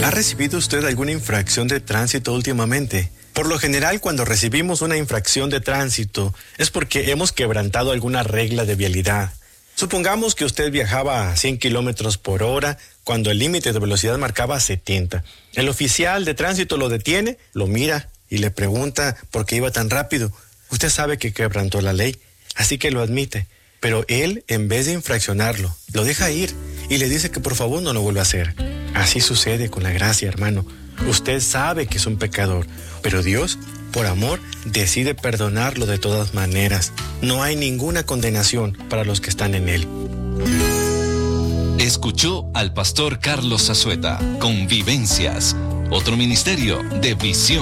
¿Ha recibido usted alguna infracción de tránsito últimamente? Por lo general, cuando recibimos una infracción de tránsito, es porque hemos quebrantado alguna regla de vialidad. Supongamos que usted viajaba a 100 kilómetros por hora cuando el límite de velocidad marcaba 70. El oficial de tránsito lo detiene, lo mira y le pregunta por qué iba tan rápido. Usted sabe que quebrantó la ley, así que lo admite. Pero él, en vez de infraccionarlo, lo deja ir y le dice que por favor no lo vuelva a hacer. Así sucede con la gracia, hermano. Usted sabe que es un pecador, pero Dios, por amor, decide perdonarlo de todas maneras. No hay ninguna condenación para los que están en Él. Escuchó al pastor Carlos Zazueta con Vivencias, otro ministerio de Visión